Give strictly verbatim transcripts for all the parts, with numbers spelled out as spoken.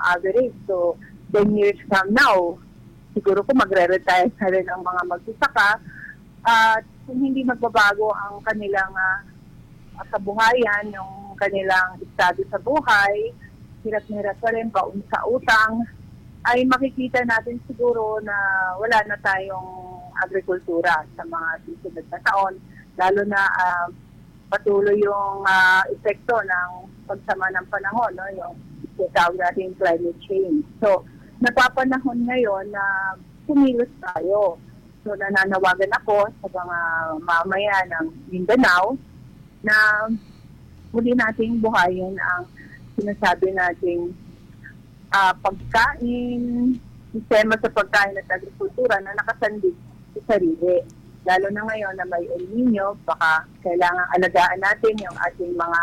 average. So, ten years from now, siguro ko magre-retire na rin ang mga magsasaka. At uh, kung hindi magbabago ang kanilang uh, kabuhayan, yung kanilang estado sa buhay, hirap-hirap pa rin, paun sa utang, ay makikita natin siguro na wala na tayong agrikultura sa mga susunod na taon, lalo na uh, patuloy yung uh, epekto ng pagsama ng panahon, no? Yung tawag natin climate change. So, napapanahon ngayon na kumilos tayo. So, nananawagan ako sa mga mamaya ng Mindanao na muli nating buhayin ang sinasabi nating uh, pagkain, sistema sa pagkain at agrikultura na nakasandig sa sarili. Lalo na ngayon na may El Nino, baka kailangan alagaan natin yung ating mga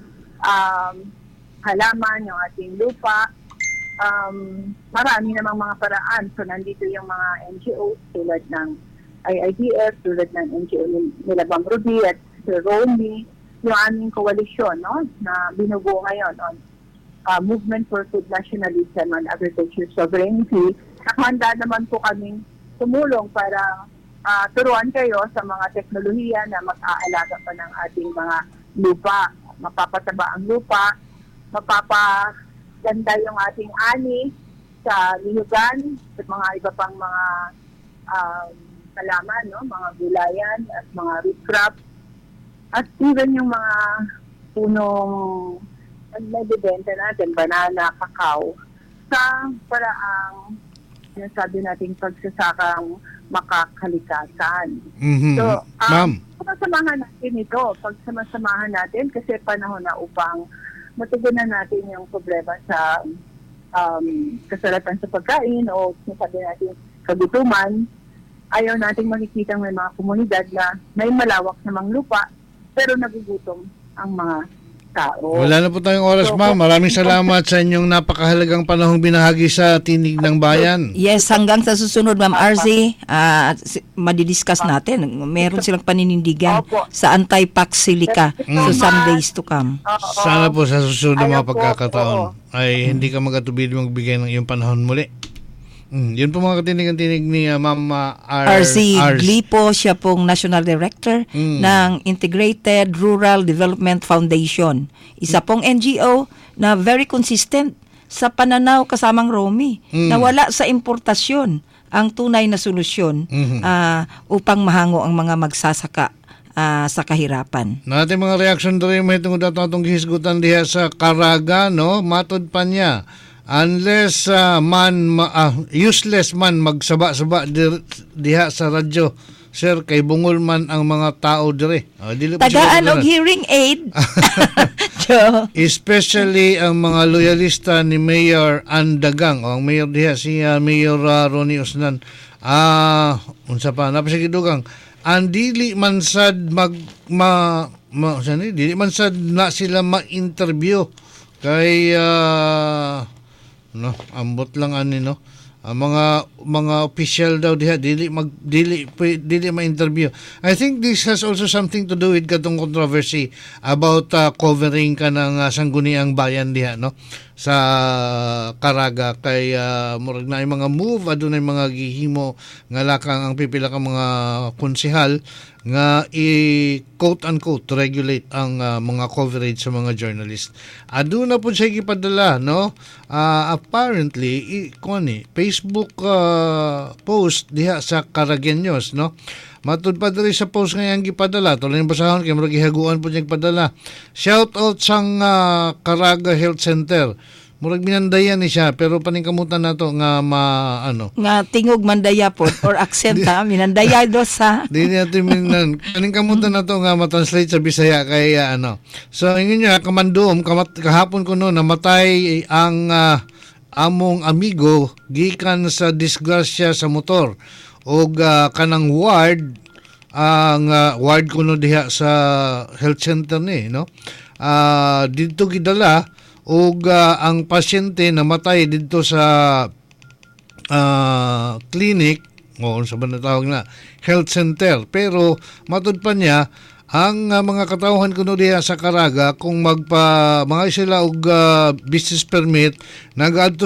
um, halaman, yung ating lupa. Um, marami namang mga paraan. So, nandito yung mga N G Os tulad ng I I D F, tulad ng N G O nila Bang Ruby at Sir Romy, yung aming koalisyon, no, na binubuo ngayon on uh, Movement for Food Nationalism and Agriculture Sovereignty. Nakahanda naman po kaming tumulong para uh, turuan kayo sa mga teknolohiya na mag-aalaga pa ng ating mga lupa. Mapapataba ang lupa, mapapa ganda yung ating ani sa lihugan at mga iba pang mga um, kalaman, no? Mga gulayan at mga root crops at even yung mga punong nagbibenta natin, banana, kakao, sa paraang sinasabi nating pagsasakang makakalikasan. Mm-hmm. So, um, Ma'am, pagsamahan natin ito, pagsamasamahan natin kasi panahon na upang matugunan natin yung problema sa um, kasalatan sa pagkain o sabi natin kagutuman. Ayaw nating makikita may mga komunidad na may malawak namang lupa pero nagugutom ang mga tao. Wala na po tayong oras, so, ma'am. Maraming salamat sa inyong napakahalagang panahong binahagi sa Tinig ng Bayan. Yes, hanggang sa susunod, Ma'am R C, uh, madidiscuss natin. Meron silang paninindigan sa anti-pax silica so some days to come. Sana po sa susunod na mga pagkakataon ay hindi ka magatubili magbigay ng iyong panahon muli. Mm, yun po mga katinig-tinig ni uh, Ma'am uh, R- R C Glipo, siya pong National Director mm. ng Integrated Rural Development Foundation. Isa pong N G O na very consistent sa pananaw kasamang Romy mm. na wala sa importasyon ang tunay na solusyon mm-hmm. uh, upang mahango ang mga magsasaka uh, sa kahirapan. Natin mga reaksyon doon may tungod atong gihisgutan diha sa Caraga, no? Matod pa niya. Unless uh, man ma, uh, useless man magsaba-saba di, diha sa radyo, sir, kay bungol man ang mga tao dire. Uh, tagaan og hearing aid. Especially ang mga loyalista ni Mayor Andagang o ang mayor diha si uh, Mayor uh, Ronnie Osnan. Ah, uh, unsa pa napasigidugang ang dili man sad mag ma, ma sani, dili man sad na sila ma-interview kay uh, no, ambot lang ani no. Ang mga mga official daw diha dili mag dili dili ma-interview. I think this has also something to do with katong controversy about uh, covering ka ng uh, sangguniang bayan diha no sa Caraga kay uh, murag na ay mga move adunay mga gihimo nga lakang ang pipila ka mga konsehal nga i-quote unquote regulate ang uh, mga coverage sa mga journalist. Aduna po siya gipadala no. Uh, apparently i kani Facebook uh, post diha sa Caragueños no. Matud pa diri sa post nga yang gipadala tuloy ng basahon kay murag gihaguan po niya gipadala. Shout out sang uh, Caraga Health Center. Murag minandaya ni siya pero paningkamutan nato nga ma ano nga tingog mandaya po or accent ha minandaya do sa di natin minan paningkamutan nato nga ma-translate sa Bisaya kay uh, ano so ingon niya kamandom kamat, kahapon ko no namatay ang uh, among amigo gikan sa disgrasya sa motor og uh, kanang ward ang uh, ward kuno diha sa health center ni no uh, dito gidala og uh, ang pasyente namatay dito sa uh, clinic o sa ba tawag na health center pero matud pa niya ang uh, mga katawhan kuno diha sa Caraga kung magpa mga sila og uh, business permit nag